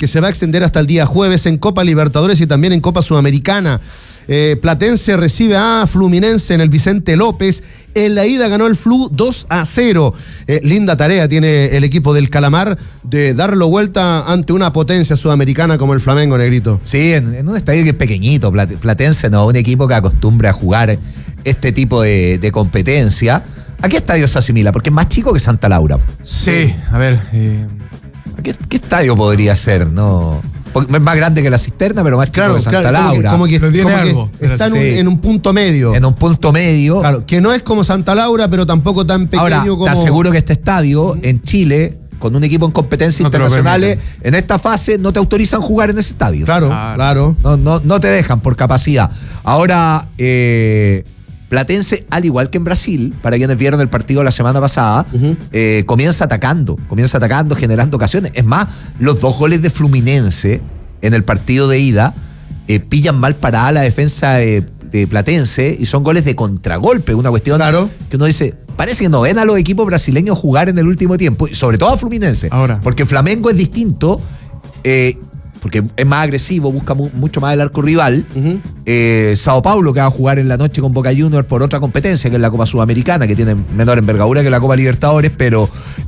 que se va a extender hasta el día jueves en Copa Libertadores y también en Copa Sudamericana. Platense recibe a Fluminense en el Vicente López. En la ida ganó el Flu 2-0. Linda tarea tiene el equipo del Calamar de darlo vuelta ante una potencia sudamericana como el Flamengo, Negrito. Sí, en un estadio que es pequeñito. Platense no, un equipo que acostumbra a jugar este tipo de competencia. ¿A qué estadio se asimila? Porque es más chico que Santa Laura. Sí, a ver. ¿A qué estadio podría ser? No. Es más grande que la Cisterna, pero más chico que Santa Laura. Como que tiene algo. Está en un punto medio. En un punto medio. Claro, que no es como Santa Laura, pero tampoco tan pequeño. Ahora, como... te aseguro que este estadio en Chile, con un equipo en competencias internacionales, en esta fase no te autorizan jugar en ese estadio. Claro. No te dejan por capacidad. Ahora, Platense, al igual que en Brasil, para quienes vieron el partido la semana pasada, comienza atacando, generando ocasiones. Es más, los 2 goles de Fluminense en el partido de ida pillan mal parada la defensa de Platense y son goles de contragolpe, una cuestión que uno dice, parece que no ven a los equipos brasileños jugar en el último tiempo, y sobre todo a Fluminense. Ahora, porque Flamengo es distinto, porque es más agresivo, busca mucho más el arco rival. Sao Paulo, que va a jugar en la noche con Boca Juniors por otra competencia, que es la Copa Sudamericana, que tiene menor envergadura que la Copa Libertadores, pero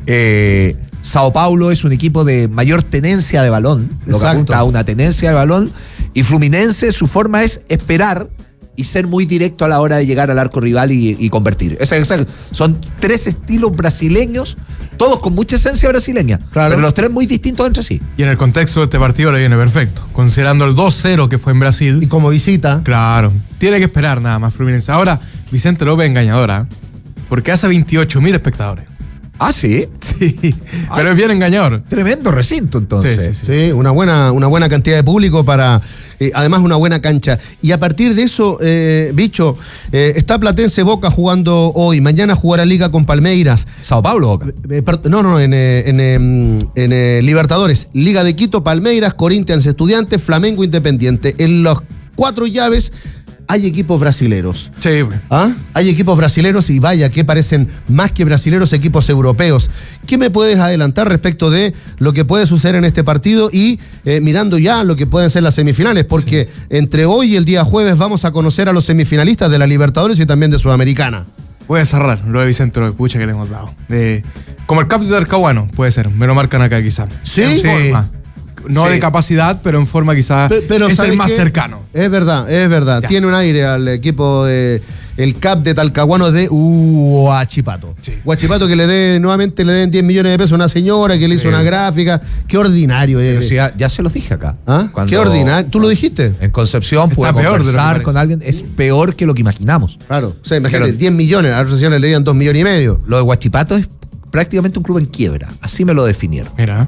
Sao Paulo es un equipo de mayor tenencia de balón, lo que apunta a una tenencia de balón, y Fluminense, su forma es esperar y ser muy directo a la hora de llegar al arco rival y convertir. Son 3 estilos brasileños, todos con mucha esencia brasileña, pero los 3 muy distintos entre sí. Y en el contexto de este partido le viene perfecto, considerando el 2-0 que fue en Brasil. Y como visita. Claro, tiene que esperar nada más Fluminense. Ahora, Vicente López engañadora, porque hace 28.000 espectadores. ¿Ah, sí? Sí, pero es bien engañador. Tremendo recinto, entonces. Sí, una buena cantidad de público para, además, una buena cancha. Y a partir de eso, Bicho, está Platense Boca jugando hoy. Mañana jugará Liga con Palmeiras. Sao Paulo, Boca. En Libertadores. Liga de Quito, Palmeiras, Corinthians, Estudiantes, Flamengo, Independiente. En las 4 llaves hay equipos brasileros. Sí, güey. Hay equipos brasileros y vaya que parecen más que brasileros equipos europeos. ¿Qué me puedes adelantar respecto de lo que puede suceder en este partido y mirando ya lo que pueden ser las semifinales? Porque entre hoy y el día jueves vamos a conocer a los semifinalistas de la Libertadores y también de Sudamericana. Voy a cerrar lo de Vicente López, pucha que le hemos dado. Como el Cap de Talcahuano, puede ser. Me lo marcan acá quizás. Sí. En forma. No de capacidad, pero en forma quizás es el más cercano. Es verdad. Ya. Tiene un aire al equipo de el CAP de Talcahuano de Huachipato. Sí. Huachipato que nuevamente le den 10 millones de pesos a una señora que le hizo una gráfica. Qué ordinario. Ya se los dije acá. Qué ordinario. ¿Tú lo dijiste? En Concepción pude conversar con alguien. Es peor que lo que imaginamos. Claro. O sea, imagínate, 10 millones. A la asociación le dieron 2,5 millones. Lo de Huachipato es prácticamente un club en quiebra. Así me lo definieron. Mira.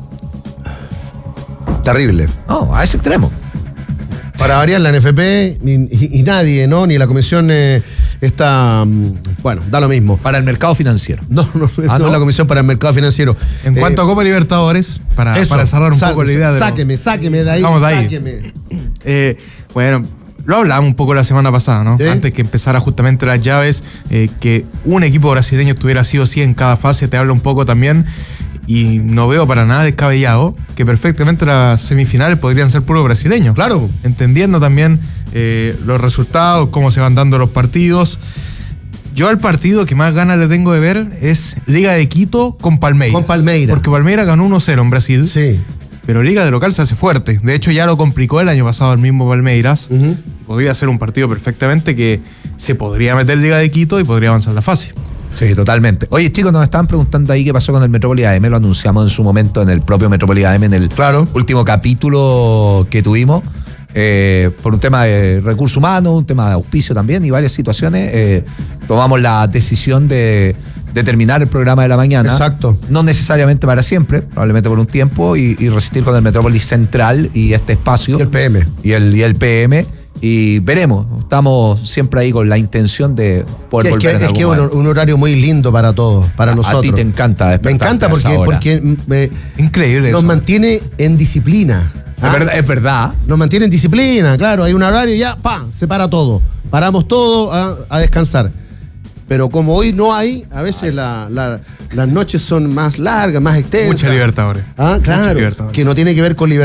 Terrible. No, a ese extremo. Para variar, la NFP y nadie, ¿no? Ni la comisión está. Bueno, da lo mismo. Para el mercado financiero. No es la comisión para el mercado financiero. En cuanto a Copa Libertadores, para cerrar un poco la idea de. Sáqueme de ahí. Vamos de ahí. Bueno, lo hablamos un poco la semana pasada, ¿no? Antes que empezara justamente las llaves, que un equipo brasileño estuviera sí o sí en cada fase, te habla un poco también. Y no veo para nada descabellado que perfectamente las semifinales podrían ser puro brasileños. Claro. Entendiendo también los resultados, cómo se van dando los partidos. Yo al partido que más ganas le tengo de ver es Liga de Quito con Palmeiras. Porque Palmeiras ganó 1-0 en Brasil. Sí. Pero Liga de local se hace fuerte. De hecho, ya lo complicó el año pasado el mismo Palmeiras. Podría ser un partido perfectamente que se podría meter Liga de Quito y podría avanzar la fase. Sí, totalmente. Oye, chicos, nos estaban preguntando ahí qué pasó con el Metrópoli AM. Lo anunciamos en su momento en el propio Metrópoli AM, en el último capítulo que tuvimos, por un tema de recursos humanos, un tema de auspicio también y varias situaciones. Tomamos la decisión de terminar el programa de la mañana. Exacto. No necesariamente para siempre, probablemente por un tiempo, y resistir con el Metrópoli Central y este espacio. Y el PM. Y el PM. Y veremos, estamos siempre ahí con la intención de poder volver en algún momento. Es que es un horario muy lindo para todos, para nosotros. A ti te encanta despertarte. Me encanta porque increíble nos mantiene en disciplina. Es verdad. Nos mantiene en disciplina, claro, hay un horario y ya, se para todo. Paramos todo a descansar. Pero como hoy no hay, a veces las noches son más largas, más extensas. Mucha Libertadores. Claro, que no tiene que ver con libertad.